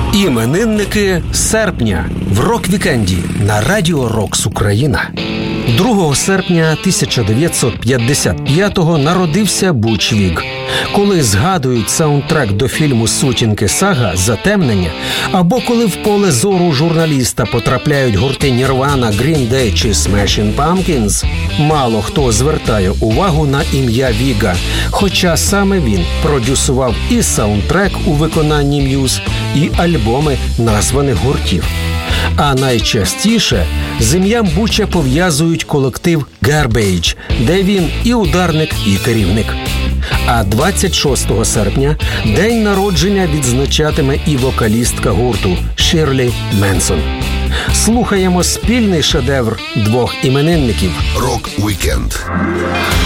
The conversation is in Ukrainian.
Іменинники серпня в рок-вікенді на Радіо Рокс Україна. 2 серпня 1955-го народився Буч Віг. Коли згадують саундтрек до фільму «Сутінки Сага. Затемнення», або коли в поле зору журналіста потрапляють гурти Нірвана, Green Day чи Smashing Pumpkins, мало хто звертає увагу на ім'я Віга, хоча саме він продюсував і саундтрек у виконанні М'юз, і альбоми названих гуртів. А найчастіше з ім'ям Буча пов'язують колектив Garbage, де він і ударник, і керівник. А 26 серпня день народження відзначатиме і вокалістка гурту Шірлі Менсон. Слухаємо спільний шедевр двох іменинників. Рок-вікенд.